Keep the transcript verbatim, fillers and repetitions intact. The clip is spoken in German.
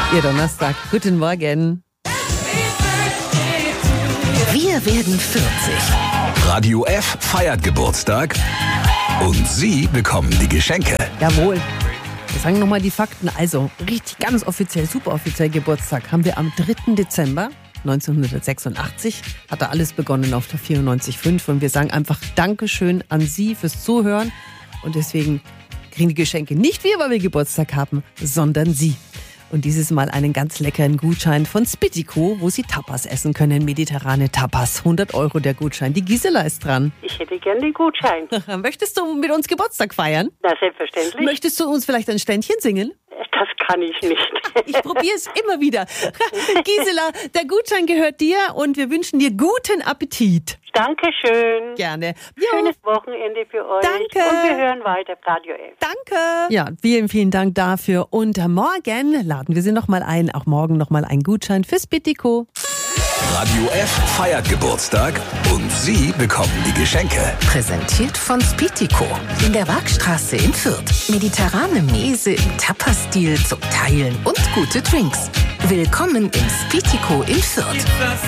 Ihr Donnerstag, guten Morgen. Wir werden vierzig. Radio F feiert Geburtstag und Sie bekommen die Geschenke. Jawohl. Wir sagen nochmal die Fakten. Also, richtig ganz offiziell, super offiziell Geburtstag haben wir am dritten Dezember neunzehnhundertsechsundachtzig. Hat da alles begonnen auf der vierundneunzig Komma fünf. Und wir sagen einfach Dankeschön an Sie fürs Zuhören. Und deswegen kriegen die Geschenke nicht wir, weil wir Geburtstag haben, sondern Sie. Und dieses Mal einen ganz leckeren Gutschein von Spittico, wo Sie Tapas essen können. Mediterrane Tapas. hundert Euro der Gutschein. Die Gisela ist dran. Ich hätte gern den Gutschein. Möchtest du mit uns Geburtstag feiern? Na, selbstverständlich. Möchtest du uns vielleicht ein Ständchen singen? Das kann ich nicht. Ich probiere es immer wieder. Gisela, der Gutschein gehört dir und wir wünschen dir guten Appetit. Dankeschön. Gerne. Schönes Wochenende für euch. Danke. Und wir hören weiter Radio F. Danke. Ja, vielen, vielen Dank dafür. Und morgen laden wir Sie nochmal ein. Auch morgen nochmal ein Gutschein für Spittico. Radio F feiert Geburtstag und Sie bekommen die Geschenke. Präsentiert von Spittico in der Waagstraße in Fürth. Mediterrane Mese im Tapas-Stil zum Teilen und gute Drinks. Willkommen im Spittico in Fürth.